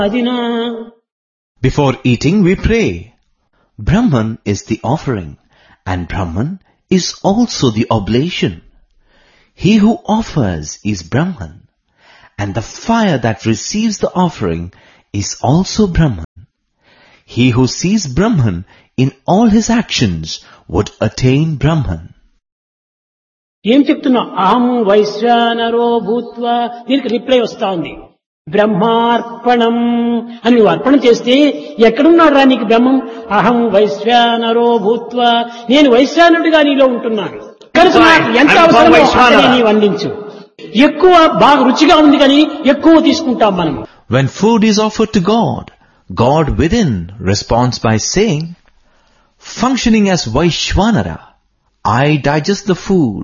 adina. Before eating we pray. Brahman is the offering, and Brahman is also the oblation. He who offers is Brahman, and the fire that receives the offering is also Brahman. He who sees Brahman in all his actions would attain Brahman. ఏం చెప్తున్నా? అహం వైశ్వానరో భూత్వా. దీనికి reply వస్తా ఉంది. బ్రహ్మార్పణం అని నువ్వు అర్పణ చేస్తే ఎక్కడున్నాడు రా నీకు బ్రహ్మం? అహం వైశ్వానరో భూత్వా. నేను వైశ్వానుడిగా నీలో ఉంటున్నాను కనుక నాకు ఎంత అవసరమో అంతనే నీవు అందించు. ఎక్కువ బాగా రుచిగా ఉంది కానీ ఎక్కువ తీసుకుంటాం మనం. When food is offered to God, God within responds by saying, functioning as Vaishwanara, I digest the food.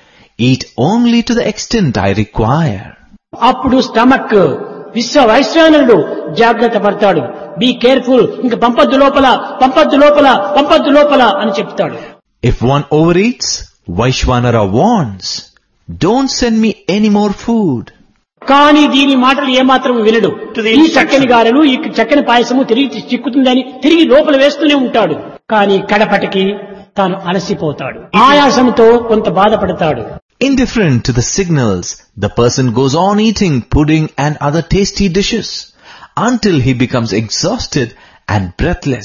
Eat only to the extent I require. అప్పుడు స్టమక్ విశ్వ వైశ్వానరుడు జాగ్రత్త పడతాడు. బీ కేర్ఫుల్, ఇంక పంపద్దు లోపల, పంపద్దు లోపల, పంపద్దు లోపల అని చెప్తాడు. If one overeats, Vaishwanara warns, don't send me any more food. కానీ దీని మాటలు ఏమాత్రం వినడు. ఈ చక్కని గారెలు, ఈ చక్కని పాయసము తిరిగి చిక్కుతుందని తిరిగి లోపల వేస్తూనే ఉంటాడు. కానీ కడపటికి తాను అలసిపోతాడు. ఆయాసంతో కొంత బాధపడతాడు. Indifferent to the signals, the person goes on eating pudding and other tasty dishes until he becomes exhausted and breathless.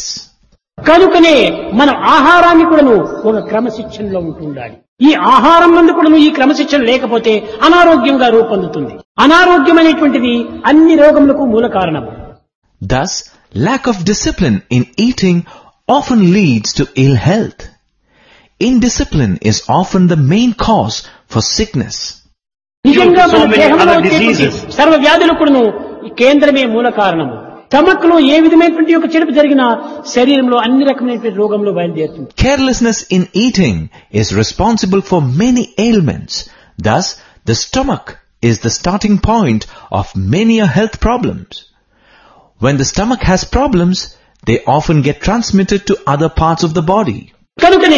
కనుకనే మన ఆహారాన్ని కూడాను ఒక క్రమశిక్షణలో ఉంటుండాలి. ఈ ఆహారం నందు కూడాను ఈ క్రమశిక్షణ లేకపోతే అనారోగ్యంగా రూపొందుతుంది. అనారోగ్యం అనేటువంటిది అన్ని రోగములకు మూల కారణం. Thus, lack of discipline in eating often leads to ill health. Indiscipline is often the main cause for sickness. నిజంగా మన దేహంలో వచ్చేటువంటి సర్వ వ్యాధులకు కూడాను ఈ కేంద్రమే మూల కారణము. స్టమక్లో ఏ విధమైనటువంటి ఒక చెడుపు జరిగినా శరీరంలో అన్ని రకమైనటువంటి రోగములు బయలుదేరుతుంది. Carelessness in eating is responsible for many ailments. Thus, the stomach is the starting point of many health problems. When the stomach has problems, they often get transmitted to other parts of the body. కనుకనే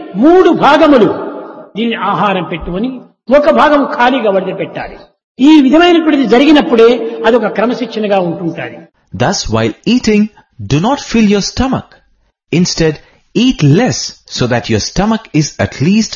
3 భాగములు దీన్ని ఆహారం పెట్టుకొని ఒక భాగం ఖాళీగా వదిలిపెట్టాలి. ఈ విధమైనటువంటిది జరిగినప్పుడే అదొక క్రమశిక్షణగా ఉంటుంటుంది. Thus, while eating, do not fill your stomach. Instead, eat less so that your stomach is at least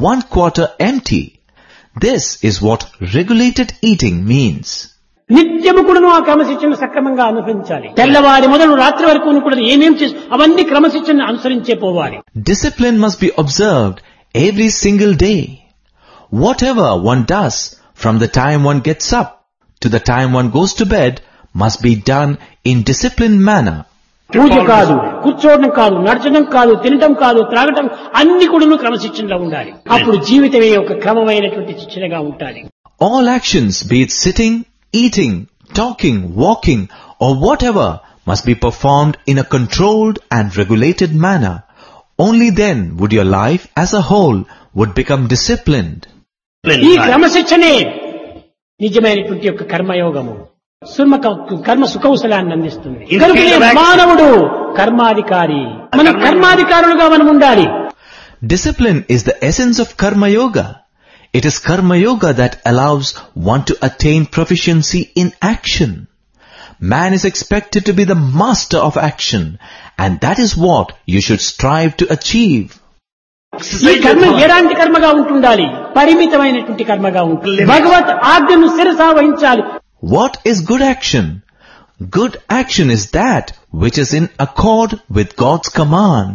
1/4 empty. This is what regulated eating means. నిత్యము కూడాను ఆ క్రమశిక్షణ సక్రమంగా అనుసరించాలి. తెల్లవారి మొదలు రాత్రి వరకు కూడా ఏమేం చేసి అవన్నీ క్రమశిక్షణ అనుసరించే పోవాలి. Discipline must be observed every single day. Whatever one does from the time one gets up to the time one goes to bed must be done in disciplined manner. పూజ కాదు, కూర్చోవడం కాదు, నడచడం కాదు, తినటం కాదు, త్రాగటం అన్ని కూడాను క్రమశిక్షణలో ఉండాలి. అప్పుడు జీవితమే ఒక క్రమమైనటువంటి శిక్షణగా ఉండాలి. All actions, be it sitting, eating, talking, walking or whatever, must be performed in a controlled and regulated manner. Only then would your life as a whole would become disciplined. ఈ క్రమశిక్షణే నిజమైనటువంటి యొక్క కర్మయోగము. కర్మ సుకౌశలాన్ని అందిస్తుంది. మానవుడు కర్మాధికారి. మనం కర్మాధికారులుగా మనం ఉండాలి. Discipline is the essence of karma yoga. It is karma yoga that allows one to attain proficiency in action. Man is expected to be the master of action, and that is what you should strive to achieve. ఈ కర్మ ఎలాంటి కర్మగా ఉంటుండాలి? పరిమితమైనటువంటి కర్మగా ఉంటుంది. భగవత్ ఆజ్ఞను శిరసా వహించాలి. What is good action? Good action is that which is in accord with God's command.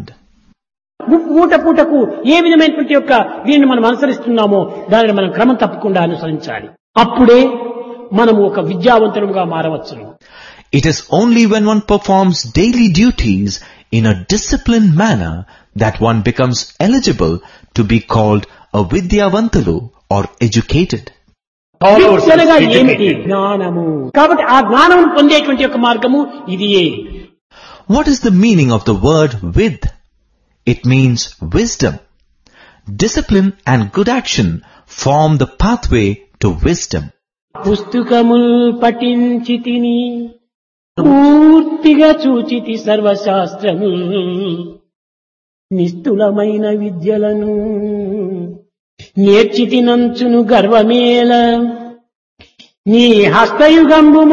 పూట పూటకు ఏ విధమైనటువంటి యొక్క దీన్ని మనం అనుసరిస్తున్నామో దానిని మనం క్రమం తప్పకుండా అనుసరించాలి. అప్పుడే మనము ఒక విద్యావంతులుగా మారవచ్చును. It is only when one performs daily duties in a disciplined manner that one becomes eligible to be called a Vidyavantalu or educated. విద్యనగా ఏమిటి? జ్ఞానము. కాబట్టి ఆ జ్ఞానం పొందేటువంటి యొక్క మార్గము ఇదియే. What is the meaning of the word vid? It means wisdom. Discipline and good action form the pathway to wisdom. పుస్తకముల్ పఠించితిని పూర్తిగా చూచితి సర్వశాస్త్రము నిస్తులమైన విద్యలను నేర్చితినంచును గర్వమేల నీ హస్తయుగంబు